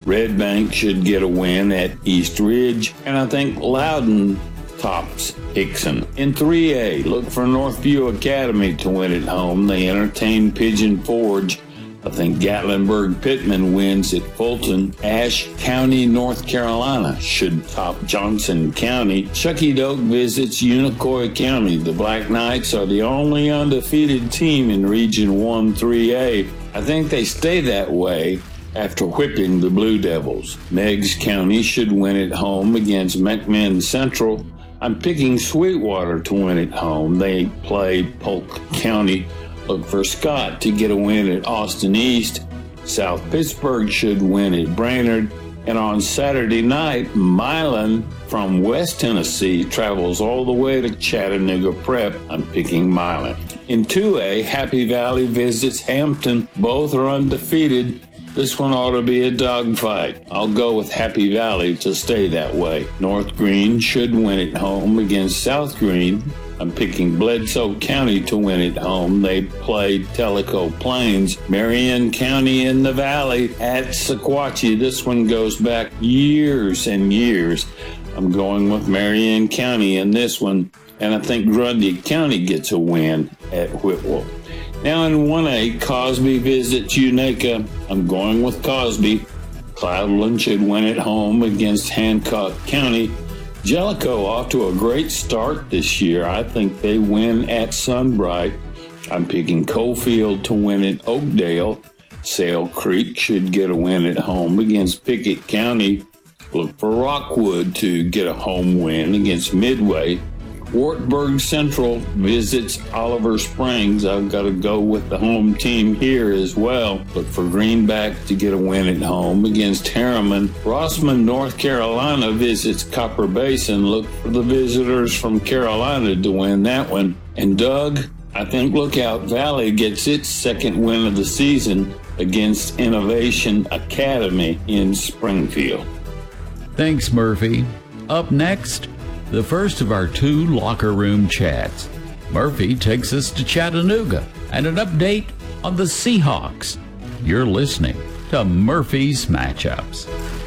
Red Bank should get a win at East Ridge, and I think Loudon tops Hickson. In 3A, look for Northview Academy to win at home. They entertain Pigeon Forge. I think Gatlinburg-Pittman wins at Fulton. Ashe County, North Carolina should top Johnson County. Chucky Doak visits Unicoi County. The Black Knights are the only undefeated team in Region 1 3A. I think they stay that way after whipping the Blue Devils. Meigs County should win at home against McMinn Central. I'm picking Sweetwater to win at home. They play Polk County. Look for Scott to get a win at Austin East. South Pittsburgh should win at Brainerd. And on Saturday night, Milan from West Tennessee travels all the way to Chattanooga Prep. I'm picking Milan. In 2A, Happy Valley visits Hampton. Both are undefeated. This one ought to be a dogfight. I'll go with Happy Valley to stay that way. North Green should win at home against South Green. I'm picking Bledsoe County to win at home. They play Tellico Plains. Marion County in the Valley at Sequatchie. This one goes back years and years. I'm going with Marion County in this one. And I think Grundy County gets a win at Whitwell. Now in 1A, Cosby visits Unaka. I'm going with Cosby. Cloudland should win at home against Hancock County. Jellicoe off to a great start this year. I think they win at Sunbright. I'm picking Coalfield to win at Oakdale. Sale Creek should get a win at home against Pickett County. Look for Rockwood to get a home win against Midway. Wartburg Central visits Oliver Springs. I've got to go with the home team here as well. Look for Greenback to get a win at home against Harriman. Rossman, North Carolina visits Copper Basin. Look for the visitors from Carolina to win that one. And Doug, I think Lookout Valley gets its second win of the season against Innovation Academy in Springfield. Thanks, Murphy. Up next, the first of our 2 locker room chats. Murphy takes us to Chattanooga and an update on the Seahawks. You're listening to Murphy's Matchups.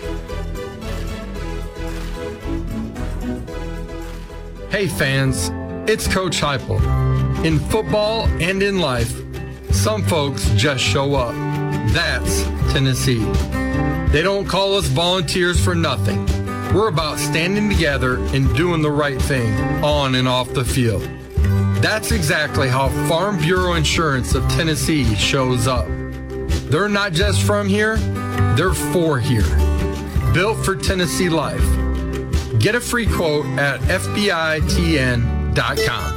Hey fans, it's Coach Heupel. In football and in life, some folks just show up. That's Tennessee. They don't call us volunteers for nothing. We're about standing together and doing the right thing on and off the field. That's exactly how Farm Bureau Insurance of Tennessee shows up. They're not just from here, they're for here. Built for Tennessee life. Get a free quote at FBITN.com.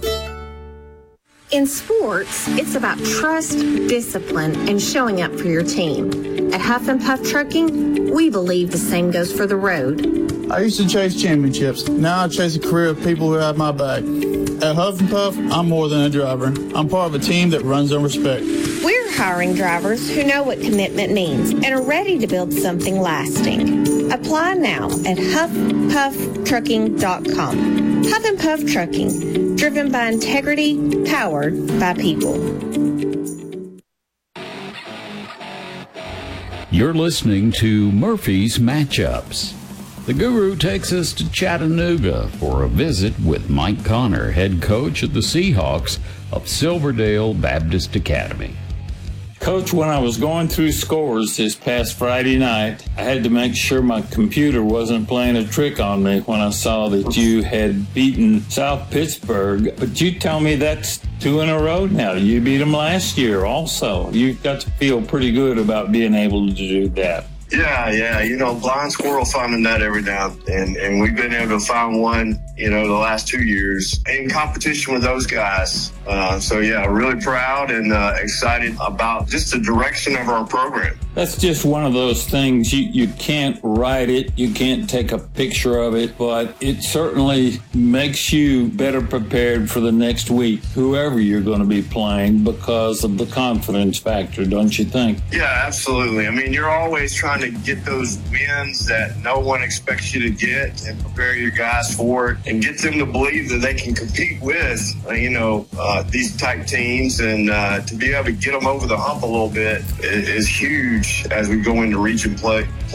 In sports, it's about trust, discipline, and showing up for your team. At Huff and Puff Trucking, we believe the same goes for the road. I used to chase championships. Now I chase a career of people who have my back. At Huff and Puff, I'm more than a driver. I'm part of a team that runs on respect. We're hiring drivers who know what commitment means and are ready to build something lasting. Apply now at huffpufftrucking.com. Huff and Puff Trucking, driven by integrity, powered by people. You're listening to Murphy's Matchups. The Guru takes us to Chattanooga for a visit with Mike Connor, head coach of the Seahawks of Silverdale Baptist Academy. Coach, when I was going through scores this past Friday night, I had to make sure my computer wasn't playing a trick on me when I saw that you had beaten South Pittsburgh. But you tell me that's 2 in a row now. You beat them last year also. You've got to feel pretty good about being able to do that. Yeah. You know, blind squirrel finding that every now and we've been able to find one, you know, the last 2 years in competition with those guys. So, yeah, really proud and excited about just the direction of our program. That's just one of those things. You can't write it. You can't take a picture of it, but it certainly makes you better prepared for the next week, whoever you're going to be playing, because of the confidence factor, don't you think? Yeah, absolutely. I mean, you're always trying to get those wins that no one expects you to get and prepare your guys for it and get them to believe that they can compete with, these type teams, and to be able to get them over the hump a little bit is huge as we go into region play.